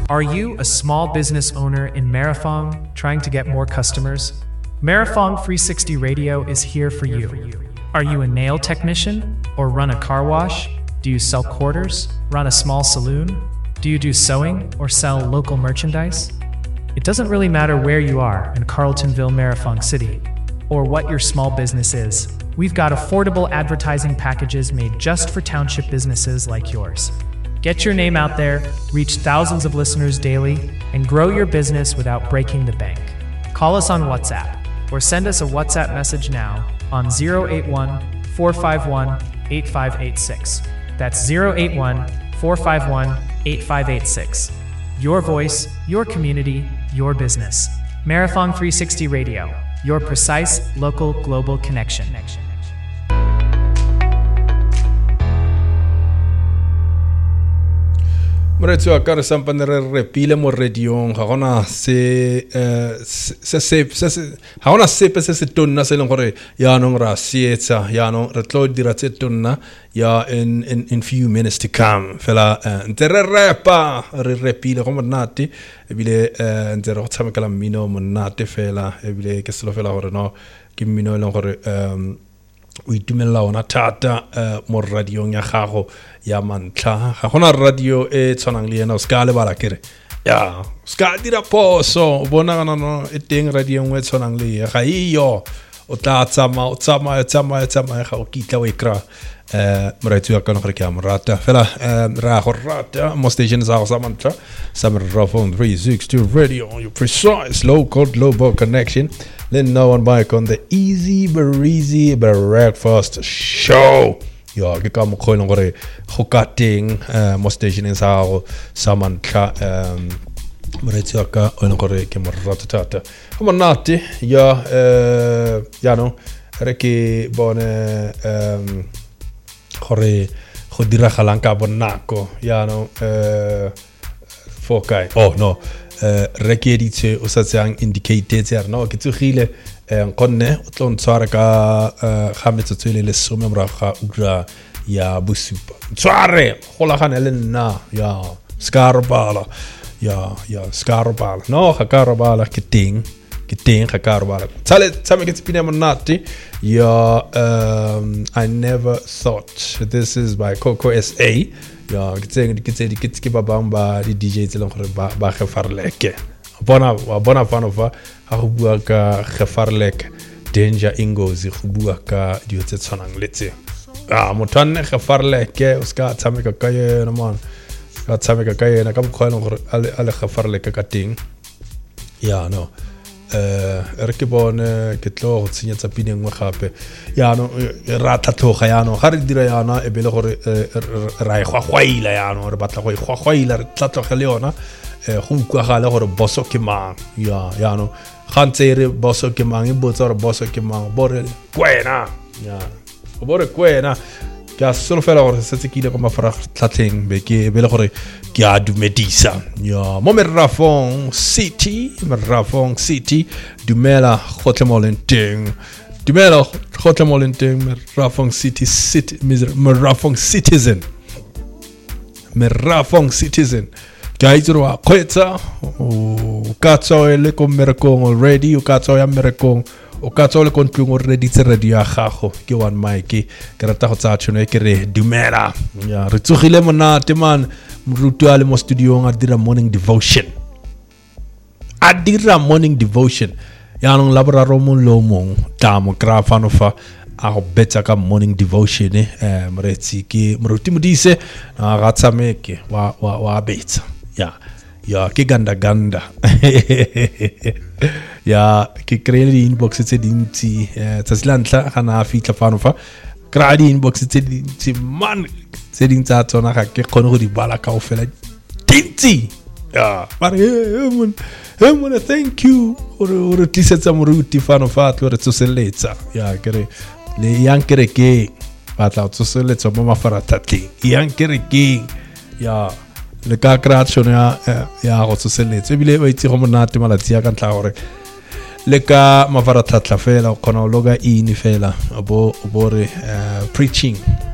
Are you a small business owner in Marifong trying to get more customers? Marifong 360 Radio is here for you. Are you a nail technician or run a car wash? Do you sell quarters, run a small saloon? Do you do sewing or sell local merchandise? It doesn't really matter where you are in Carltonville, Marifong City, or what your small business is. We've got affordable advertising packages made just for township businesses like yours. Get your name out there, reach thousands of listeners daily, and grow your business without breaking the bank. Call us on WhatsApp or send us a WhatsApp message now on 081-451-8586. That's 081-451-8586. Your voice, your community, your business. Marifong 360 Radio, your precise local global connection. Moretso a ka re sampane re repile mo radiong ga gona se tonna se leng gore yaanong ra seetsa yaanong re tlo dira tse tonna ya in few minutes to come fela ntse re repa re repile go monate ebile ntse re go tshamekela mmino monate fela ebile ke selo fela gore no ke mmino e leng gore o itumella ona thata mo radiong ya gago ya mantla ga gona radio e tshwanang le yena o ska le bala kere ya ska dira poso bona kana no e teng radio e tshwanang le ga iyo o tla tsama ga o kitla o ikra moretso ya kana gore ke amrata fela ra go rata mo station za go sa mantla sa Marifong 360 Radio, your precise local global connection. Then no one bike on the easy breezy breakfast show. Ya ke ka mo khona gore go ka teng mo station sa go sa mantla moretso ka o gore ke mo rata tata go monate ya no re ke bone gore go dira galang ka bonako ya no fokai re ke ditse o sa tsang indicated ya no ke tsogile nkonne o tlo ntshwara ka ga metsotswele le some moraga ura ya bosupa tsware go lagana le nna ya skarbala ya skarbala no ga karbala ke teng ga karbala tsame ke tsipine monate ya I never thought this is by Coco SA ya ke ba bamba di DJ tse leng gore ba gefarleke bona fanofa ha go bua ka gefarleke danger ingozi go bua ka dio tse tshwanang letse mothanne gefarleke o ska tshameka ka yena man ka tshameka ka yena ka mokgwa gore ale gefarleke ka teng ya no re ke bone ke tlo go tshenyetsa pineng mo gape ya no ra tlatloga ya no ga re dira yana e bele gore ra igwagwaila ya no re batla go igwagwaila re tlatloga le yona go ukwagale gore boso ke mang ya no gantse re boso ke mang e botsa gore boso ke mang bore kwena ya bore kwena ke a solo fela gore setse ke ile go mafara tlatleng be ke bele gore ke a dumedisa ya mo Marifong City dumela gotle mo lenteng Marifong Citizen ke a itse wa kgwetsa o ka tswele ko mmerekong already o ka tswa ya mmerekong o ka tswa le kontlong o reditse radio ya gago ke one mic ke rata go tsa tšhono e ke re dumela ya re tsogile monate man morutu a le mo studio a dira morning devotion ya nong laboraro mo lomong tamo grafano fa a go betsa ka morning devotion moretsi ke moruti modise a ga tsameke wa betsa ya ke ganda ya ke create inbox tse dintsi tsasilantla gana fitla fano fa create inbox tse dintsi man tse dintsi a tsona ga ke kgone go di bala ka o fela dintsi ya mare mon thank you or tlisetsa moruti fano fa tlo re tsoseletsa ya kere le yang kere ke batla tsoseletsa mo mafaratlhatlheng yang kere ke ya le ka creation ya go tsoseletsa ebile ba itse go monate malatsi ya ka ntla gore le ka mafaratlhatlha fela o kgona go loga in fela bo re preaching